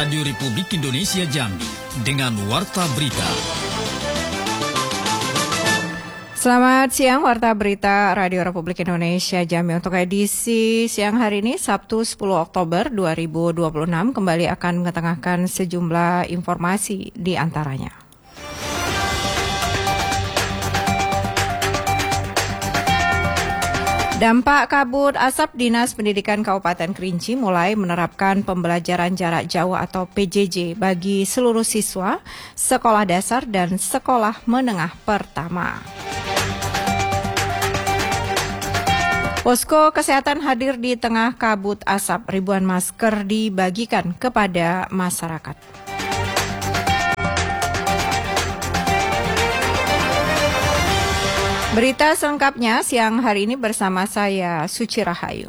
Radio Republik Indonesia Jambi dengan Warta Berita. Selamat siang, Warta Berita Radio Republik Indonesia Jambi untuk edisi siang hari ini, Sabtu 10 Oktober 2026, kembali akan mengetengahkan sejumlah informasi di antaranya. Dampak kabut asap, Dinas Pendidikan Kabupaten Kerinci mulai menerapkan pembelajaran jarak jauh atau PJJ bagi seluruh siswa sekolah dasar dan sekolah menengah pertama. Posko kesehatan hadir di tengah kabut asap, ribuan masker dibagikan kepada masyarakat. Berita selengkapnya siang hari ini bersama saya, Suci Rahayu.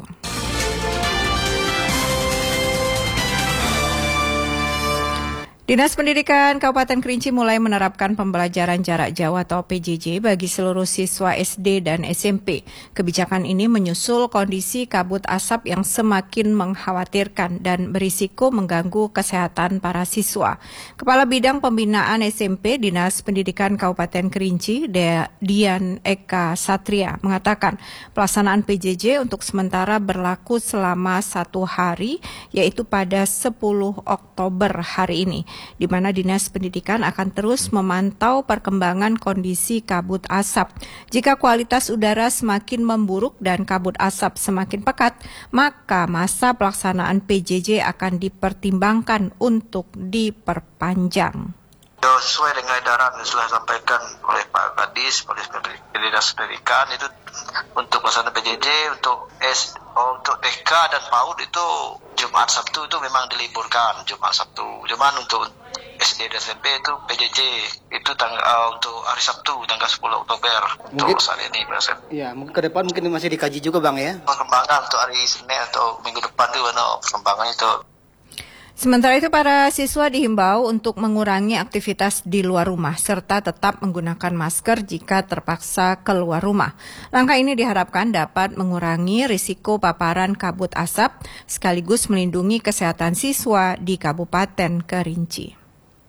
Dinas Pendidikan Kabupaten Kerinci mulai menerapkan pembelajaran jarak jauh atau PJJ bagi seluruh siswa SD dan SMP. Kebijakan ini menyusul kondisi kabut asap yang semakin mengkhawatirkan dan berisiko mengganggu kesehatan para siswa. Kepala Bidang Pembinaan SMP Dinas Pendidikan Kabupaten Kerinci, Dian Eka Satria, mengatakan pelaksanaan PJJ untuk sementara berlaku selama 1 hari, yaitu pada 10 Oktober hari ini, di mana Dinas Pendidikan akan terus memantau perkembangan kondisi kabut asap. Jika kualitas udara semakin memburuk dan kabut asap semakin pekat, maka masa pelaksanaan PJJ akan dipertimbangkan untuk diperpanjang. Sesuai dengan edaran yang sudah disampaikan oleh Pak Kadis, Dinas Pendidikan, itu untuk pelaksanaan PJJ untuk TK dan PAUD itu Jumat Sabtu itu memang diliburkan Jumat Sabtu. Cuman untuk SD dan SMP itu PJJ itu untuk hari Sabtu tanggal 10 Oktober untuk saat ini. Ya, mungkin ke depan mungkin masih dikaji juga Bang ya. Perkembangan untuk hari Senin atau minggu depan itu perkembangan itu. Sementara itu, para siswa dihimbau untuk mengurangi aktivitas di luar rumah serta tetap menggunakan masker jika terpaksa keluar rumah. Langkah ini diharapkan dapat mengurangi risiko paparan kabut asap sekaligus melindungi kesehatan siswa di Kabupaten Kerinci.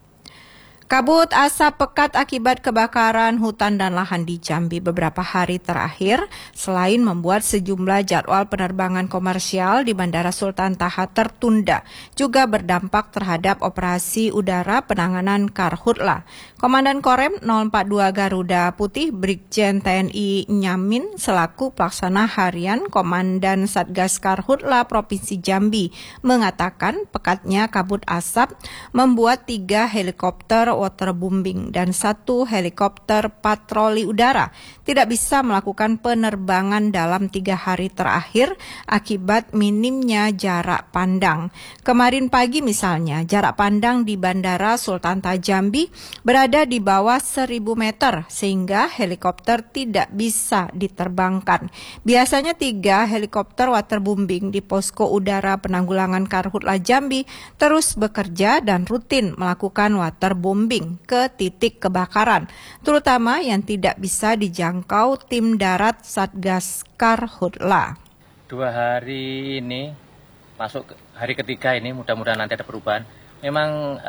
Kabut asap pekat akibat kebakaran hutan dan lahan di Jambi beberapa hari terakhir, selain membuat sejumlah jadwal penerbangan komersial di Bandara Sultan Taha tertunda, juga berdampak terhadap operasi udara penanganan Karhutla. Komandan Korem 042 Garuda Putih Brigjen TNI Nyamin selaku pelaksana harian Komandan Satgas Karhutla Provinsi Jambi mengatakan pekatnya kabut asap membuat 3 helikopter waterbombing dan 1 helikopter patroli udara tidak bisa melakukan penerbangan dalam 3 hari terakhir akibat minimnya jarak pandang. Kemarin pagi misalnya, jarak pandang di Bandara Sultan Taha Jambi berada di bawah 1.000 meter sehingga helikopter tidak bisa diterbangkan. Biasanya 3 helikopter waterbombing di Posko Udara Penanggulangan Karhutla Jambi terus bekerja dan rutin melakukan waterbombing ke titik kebakaran, terutama yang tidak bisa dijangkau tim darat Satgas Karhutla. 2 hari ini, masuk hari ketiga ini, mudah-mudahan nanti ada perubahan. Memang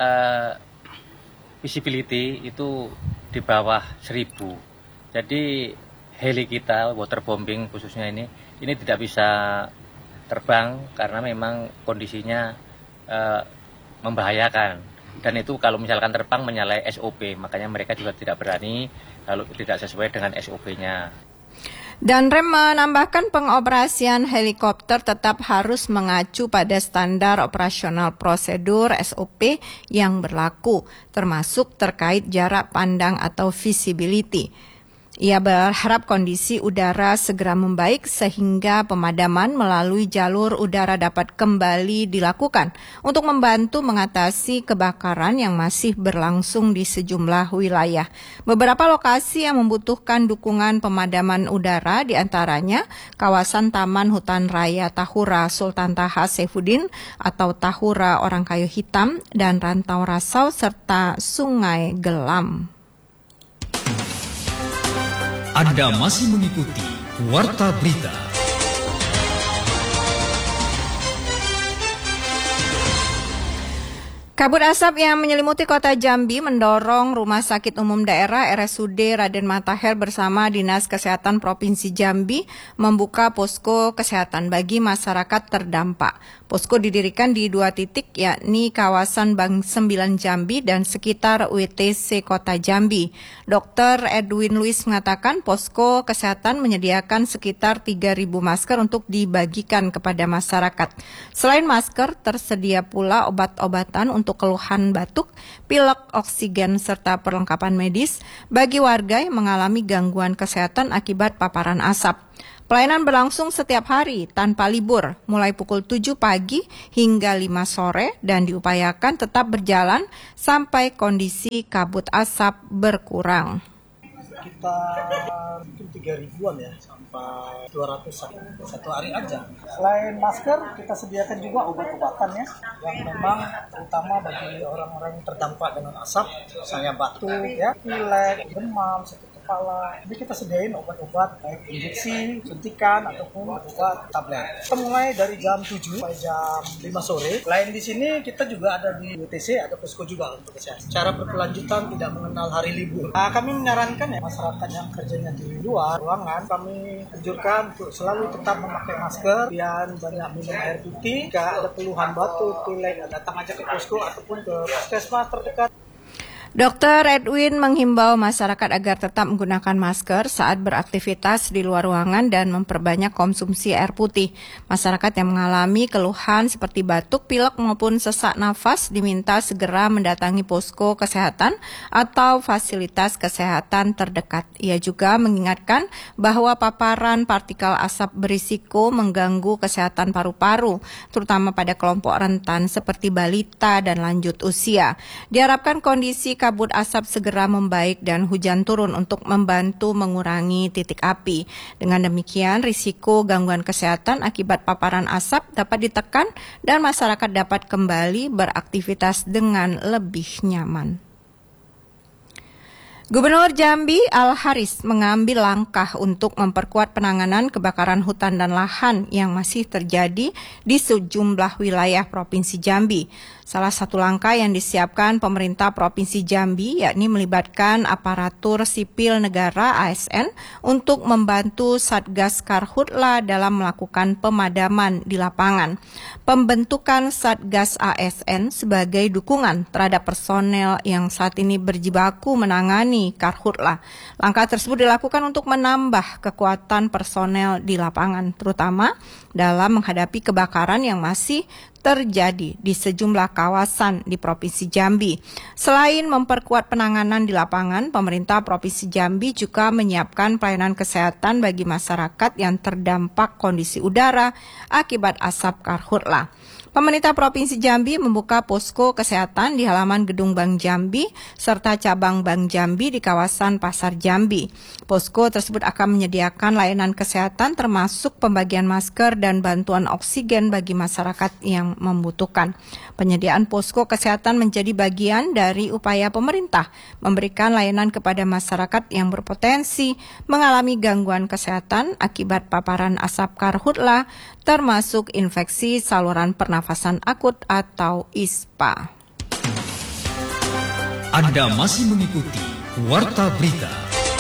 visibility itu di bawah 1.000. Jadi heli kita, waterbombing khususnya ini tidak bisa terbang karena memang kondisinya membahayakan. Dan itu kalau misalkan terbang menyalahi SOP, makanya mereka juga tidak berani kalau tidak sesuai dengan SOP-nya. Dan Rem menambahkan pengoperasian helikopter tetap harus mengacu pada standar operasional prosedur SOP yang berlaku, termasuk terkait jarak pandang atau visibility. Ia berharap kondisi udara segera membaik sehingga pemadaman melalui jalur udara dapat kembali dilakukan untuk membantu mengatasi kebakaran yang masih berlangsung di sejumlah wilayah. Beberapa lokasi yang membutuhkan dukungan pemadaman udara diantaranya kawasan Taman Hutan Raya Tahura Sultan Taha Saifuddin atau Tahura Orang Kayu Hitam dan Rantau Rasau serta Sungai Gelam. Anda masih mengikuti Warta Berita. Kabut asap yang menyelimuti kota Jambi mendorong Rumah Sakit Umum Daerah RSUD Raden Matahir bersama Dinas Kesehatan Provinsi Jambi membuka posko kesehatan bagi masyarakat terdampak. Posko didirikan di 2 titik, yakni kawasan Bank 9 Jambi dan sekitar WTC Kota Jambi. Dr. Edwin Luis mengatakan posko kesehatan menyediakan sekitar 3.000 masker untuk dibagikan kepada masyarakat. Selain masker, tersedia pula obat-obatan untuk keluhan batuk, pilek, oksigen, serta perlengkapan medis bagi warga yang mengalami gangguan kesehatan akibat paparan asap. Pelayanan berlangsung setiap hari tanpa libur, mulai pukul 7 pagi hingga 5 sore dan diupayakan tetap berjalan sampai kondisi kabut asap berkurang. Kita mungkin 3.000-an ya, sampai 200-an satu hari aja. Selain masker, kita sediakan juga obat-obatan ya, yang memang terutama bagi orang-orang yang terdampak dengan asap, misalnya batuk, ya, pilek, demam, sakit kepala. Jadi kita sediain obat-obat baik injeksi, suntikan ataupun obat tablet. Kita mulai dari jam 7 sampai jam 5 sore. Selain di sini kita juga ada di WTC, ada posko juga untuk kesehatan. Cara berkelanjutan tidak mengenal hari libur. Nah, kami menyarankan ya masyarakat yang kerjanya di luar ruangan, kami anjurkan untuk selalu tetap memakai masker dan banyak minum air putih. Jika ada keluhan batuk, pilek, datang aja ke posko ataupun ke puskesmas terdekat. Dr. Edwin menghimbau masyarakat agar tetap menggunakan masker saat beraktivitas di luar ruangan dan memperbanyak konsumsi air putih. Masyarakat yang mengalami keluhan seperti batuk, pilek maupun sesak nafas diminta segera mendatangi posko kesehatan atau fasilitas kesehatan terdekat. Ia juga mengingatkan bahwa paparan partikel asap berisiko mengganggu kesehatan paru-paru, terutama pada kelompok rentan seperti balita dan lanjut usia. Diharapkan kondisi kabut asap segera membaik dan hujan turun untuk membantu mengurangi titik api. Dengan demikian, risiko gangguan kesehatan akibat paparan asap dapat ditekan dan masyarakat dapat kembali beraktivitas dengan lebih nyaman. Gubernur Jambi Al-Haris mengambil langkah untuk memperkuat penanganan kebakaran hutan dan lahan yang masih terjadi di sejumlah wilayah Provinsi Jambi. Salah satu langkah yang disiapkan pemerintah Provinsi Jambi yakni melibatkan aparatur sipil negara ASN untuk membantu Satgas Karhutla dalam melakukan pemadaman di lapangan. Pembentukan Satgas ASN sebagai dukungan terhadap personel yang saat ini berjibaku menangani Karhutla. Langkah tersebut dilakukan untuk menambah kekuatan personel di lapangan, terutama dalam menghadapi kebakaran yang masih terjadi di sejumlah kawasan di Provinsi Jambi. Selain memperkuat penanganan di lapangan, pemerintah Provinsi Jambi juga menyiapkan pelayanan kesehatan bagi masyarakat yang terdampak kondisi udara akibat asap Karhutla. Pemerintah Provinsi Jambi membuka posko kesehatan di halaman Gedung Bank Jambi serta cabang Bank Jambi di kawasan Pasar Jambi. Posko tersebut akan menyediakan layanan kesehatan termasuk pembagian masker dan bantuan oksigen bagi masyarakat yang membutuhkan. Penyediaan posko kesehatan menjadi bagian dari upaya pemerintah memberikan layanan kepada masyarakat yang berpotensi mengalami gangguan kesehatan akibat paparan asap Karhutla, termasuk infeksi saluran pernafasan akut atau ISPA. Anda masih mengikuti Warta Berita.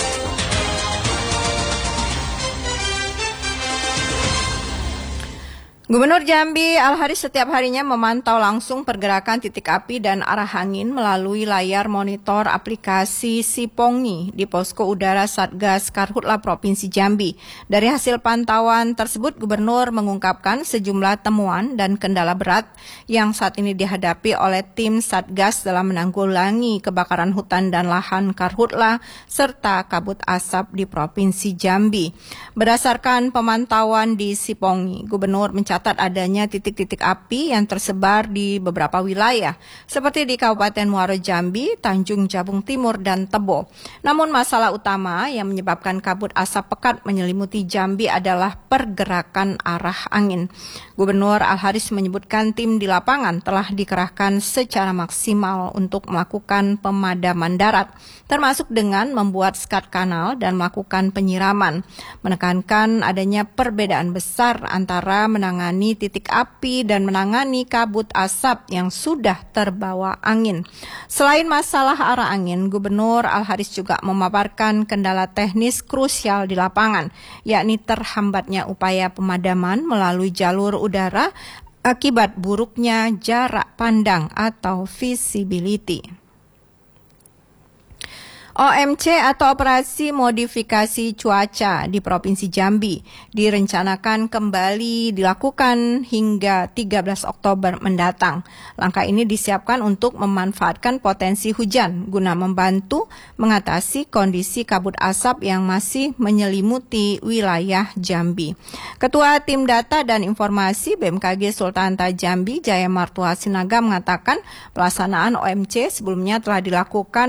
Gubernur Jambi Al-Haris setiap harinya memantau langsung pergerakan titik api dan arah angin melalui layar monitor aplikasi Sipongi di Posko Udara Satgas Karhutla Provinsi Jambi. Dari hasil pantauan tersebut, Gubernur mengungkapkan sejumlah temuan dan kendala berat yang saat ini dihadapi oleh tim Satgas dalam menanggulangi kebakaran hutan dan lahan Karhutla serta kabut asap di Provinsi Jambi. Berdasarkan pemantauan di Sipongi, Gubernur mencatat adanya titik-titik api yang tersebar di beberapa wilayah, seperti di Kabupaten Muaro Jambi, Tanjung Jabung Timur, dan Tebo. Namun masalah utama yang menyebabkan kabut asap pekat menyelimuti Jambi adalah pergerakan arah angin. Gubernur Al-Haris menyebutkan tim di lapangan telah dikerahkan secara maksimal untuk melakukan pemadaman darat, termasuk dengan membuat skat kanal dan melakukan penyiraman. Menekankan adanya perbedaan besar antara menangani menangani titik api dan menangani kabut asap yang sudah terbawa angin. Selain masalah arah angin, Gubernur Al-Haris juga memaparkan kendala teknis krusial di lapangan, yakni terhambatnya upaya pemadaman melalui jalur udara akibat buruknya jarak pandang atau visibility. OMC atau Operasi Modifikasi Cuaca di Provinsi Jambi direncanakan kembali dilakukan hingga 13 Oktober mendatang. Langkah ini disiapkan untuk memanfaatkan potensi hujan guna membantu mengatasi kondisi kabut asap yang masih menyelimuti wilayah Jambi. Ketua Tim Data dan Informasi BMKG Sultanata Jambi, Jaya Martua Sinaga mengatakan pelaksanaan OMC sebelumnya telah dilakukan